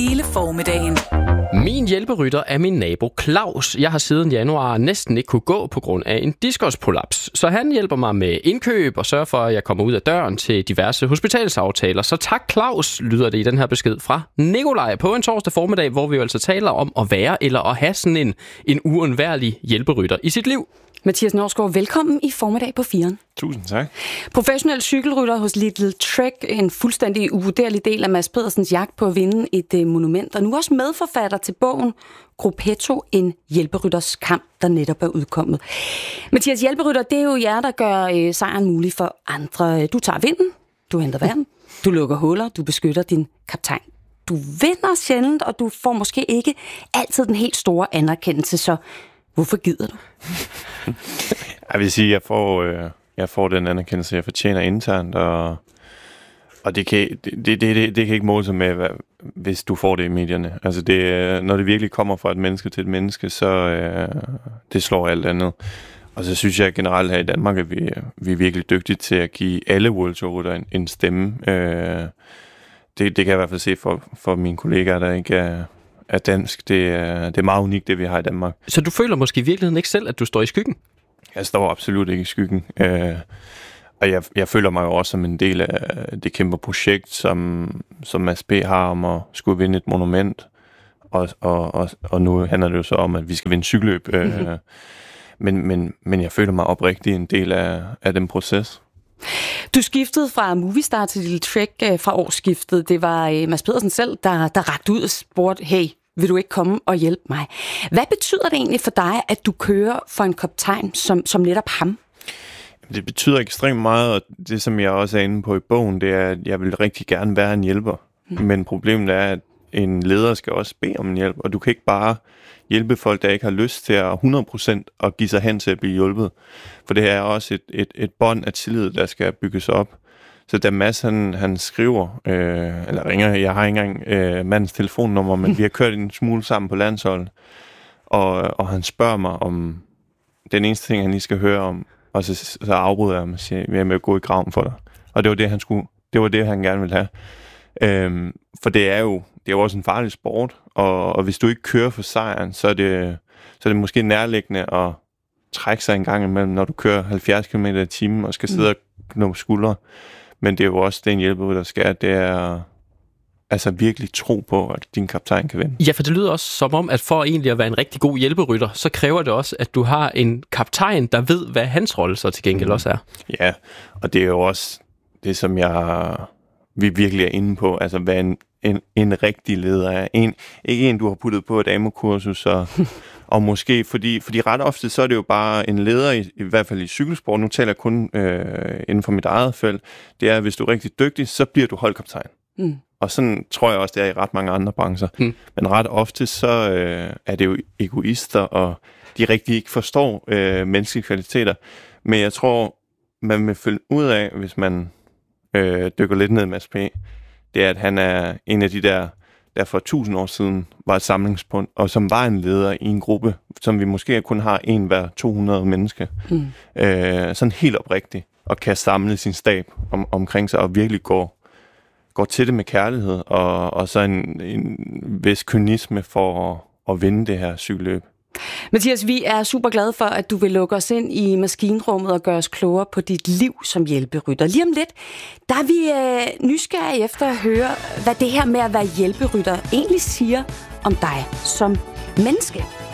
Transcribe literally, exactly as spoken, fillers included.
hele formiddagen. Min hjælperytter er min nabo Claus. Jeg har siden januar næsten ikke kunne gå på grund af en diskusprolaps. Så han hjælper mig med indkøb og sørger for, at jeg kommer ud af døren til diverse hospitalsaftaler. Så tak Claus, lyder det i den her besked fra Nikolaj på en torsdag formiddag, hvor vi jo altså taler om at være eller at have sådan en, en uundværlig hjælperytter i sit liv. Mathias Norsgaard, velkommen i formiddag på Firen. Tusind tak. Professionel cykelrytter hos Little Trek, en fuldstændig uvurderlig del af Mads Pedersens jagt på at vinde et uh, monument, og nu også medforfatter til bogen Gruppetto, en hjælperytters kamp, der netop er udkommet. Mathias, hjælperytter, det er jo jer, der gør uh, sejren mulig for andre. Du tager vinden, du henter vand, du lukker huller, du beskytter din kaptajn. Du vinder sjældent, og du får måske ikke altid den helt store anerkendelse, så hvorfor gider du? Jeg vil sige, at jeg får, øh, jeg får den anerkendelse, jeg fortjener internt, og, og det, kan, det, det, det, det kan ikke måle sig med, hvad, hvis du får det i medierne. Altså det, når det virkelig kommer fra et menneske til et menneske, så øh, det slår alt andet. Og så synes jeg generelt her i Danmark, at vi, vi er virkelig dygtige til at give alle World Tour en, en stemme. Øh, det, det kan jeg i hvert fald se for, for mine kollegaer, der ikke er... er dansk. Det er, det er meget unikt, det vi har i Danmark. Så du føler måske i virkeligheden ikke selv, at du står i skyggen? Jeg står absolut ikke i skyggen. Øh, og jeg, jeg føler mig jo også som en del af det kæmpe projekt, som, som Mads P. har om at skulle vinde et monument. Og, og, og, og nu handler det jo så om, at vi skal vinde cykelløb. Mm-hmm. Øh, men, men, men jeg føler mig oprigtigt en del af, af den proces. Du skiftede fra Movistar til Little Trek fra årsskiftet. Det var Mads Pedersen selv, der, der rakte ud og spurgte, hey, vil du ikke komme og hjælpe mig? Hvad betyder det egentlig for dig, at du kører for en kaptajn som, som netop ham? Det betyder ekstremt meget, og det som jeg også er inde på i bogen, det er, at jeg vil rigtig gerne være en hjælper. Mm. Men problemet er, at en leder skal også bede om en hjælp, og du kan ikke bare hjælpe folk, der ikke har lyst til at hundrede procent at give sig hen til at blive hjulpet. For det her er også et, et, et bånd af tillid, der skal bygges op. Så da Mads han, han skriver, øh, eller ringer, jeg har ikke engang øh, mandens telefonnummer, men vi har kørt en smule sammen på landsholdet, og, og han spørger mig om den eneste ting, han lige skal høre om, og så, så afbryder jeg ham og siger, jeg vil gå i graven for dig. Og det var det, han skulle, det var det, han gerne ville have. Øhm, for det er jo det er jo også en farlig sport, og, og hvis du ikke kører for sejren, så er det, så er det måske nærliggende at trække sig en gang imellem, når du kører halvfjerds kilometer i timen og skal sidde og knuppe skuldre. Men det er jo også det, en hjælper, der skal, det er altså virkelig tro på, at din kaptajn kan vinde. Ja, for det lyder også som om, at for egentlig at være en rigtig god hjælperytter, så kræver det også, at du har en kaptajn, der ved, hvad hans rolle så til gengæld mm. også er. Ja, og det er jo også det, som jeg vi virkelig er inde på, altså hvad en, en, en rigtig leder er. En, ikke en, du har puttet på et A M O-kursus, og, og måske, fordi, fordi ret ofte, så er det jo bare en leder, i, i hvert fald i cykelsport, nu taler jeg kun øh, inden for mit eget felt, det er, at hvis du er rigtig dygtig, så bliver du holdkaptajn. Mm. Og sådan tror jeg også, det er i ret mange andre brancher. Mm. Men ret ofte, så øh, er det jo egoister, og de rigtig ikke forstår øh, menneskelige kvaliteter. Men jeg tror, man vil følge ud af, hvis man øh, dykker lidt ned med S P, det er, at han er en af de der, der for tusind år siden var et samlingspunkt, og som var en leder i en gruppe, som vi måske kun har en hver to hundrede mennesker. Mm. Øh, sådan helt oprigtigt, og kan samle sin stab om, omkring sig, og virkelig gå går til det med kærlighed, og, og så en, en vis kynisme for at, at vinde det her cykelløb. Mathias, vi er super glade for, at du vil lukke os ind i maskinrummet og gøre os klogere på dit liv som hjælperytter. Lige om lidt, der er vi øh, nysgerrige efter at høre, hvad det her med at være hjælperytter egentlig siger om dig som menneske.